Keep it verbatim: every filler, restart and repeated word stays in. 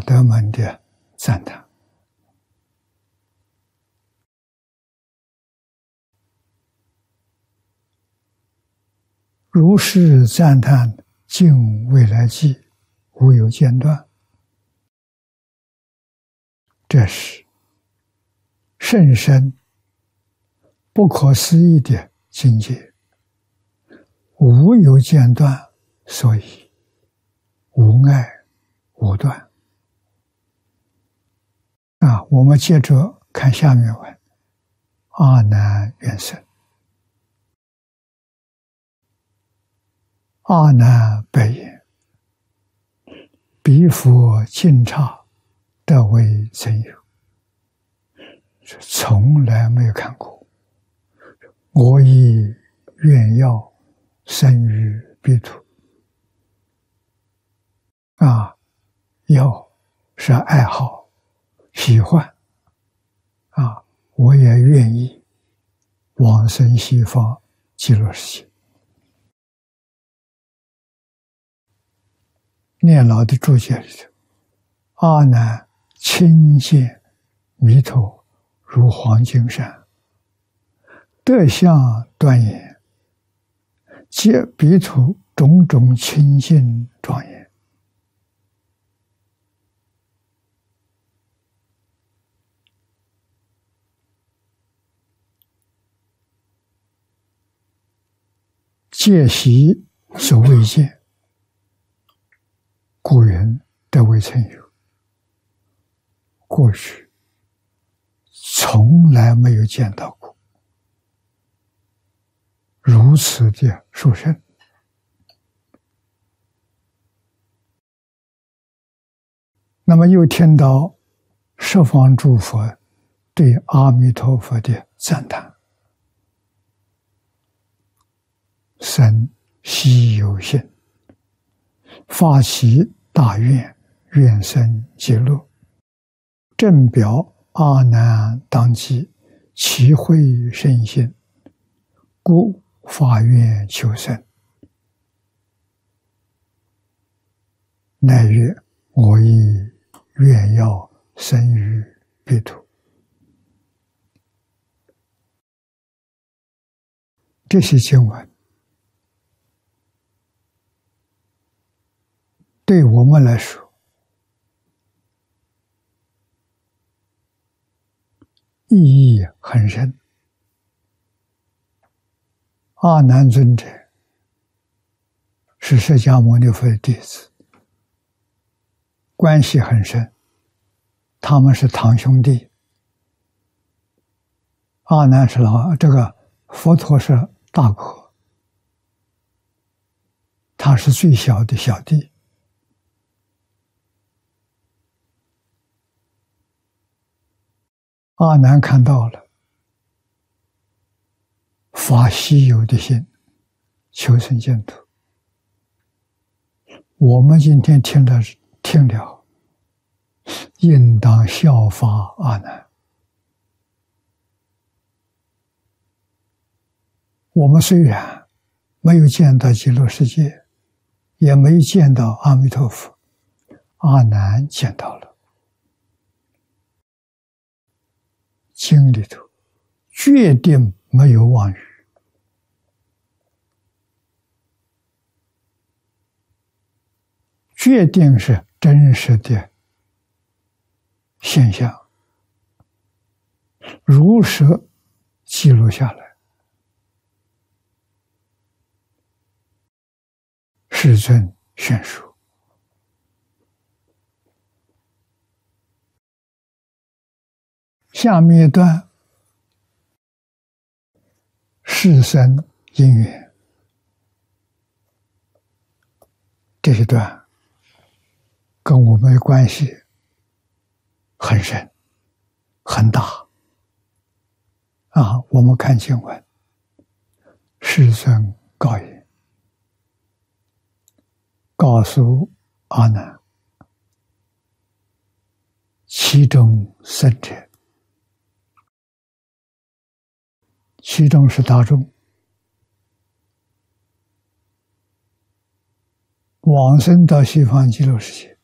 德们的赞叹。如是赞叹，尽未来际，无有间断。这是甚深不可思议的境界，无有间断，所以无碍无断。啊，我们接着看下面文：阿难愿生。阿难白言：彼佛尽刹，得为真有。从来没有看过。我亦愿要生于彼土。啊，要是爱好、喜欢啊，我也愿意往生西方极乐世界。念老的注解里头，阿难亲见弥陀如黄金山，德相端严，皆彼土种种清净庄严。戒习所未见，故云得为成有。过去从来没有见到过如此的殊胜。那么又听到十方诸佛对阿弥陀佛的赞叹：生希有幸，发起大愿，愿生极乐。正表阿难当机，其慧甚心，故发愿求生。乃曰：我亦愿要生于彼土。这些经文对我们来说意义很深。阿难尊者是释迦牟尼佛的弟子，关系很深，他们是堂兄弟。阿难是老，这个佛陀是大哥，他是最小的小弟。阿难看到了，发希有的心，求生净土。我们今天听了听了，应当效法阿难。我们虽然没有见到极乐世界，也没见到阿弥陀佛，阿难见到了。经里头决定没有妄语，决定是真实的现象，如实记录下来。世尊宣说。下面一段世生因缘，这一段跟我们的关系很深很大啊！我们看经文，世尊告言，告诉阿难，其中生者，其中是大众，往生到西方极乐世界，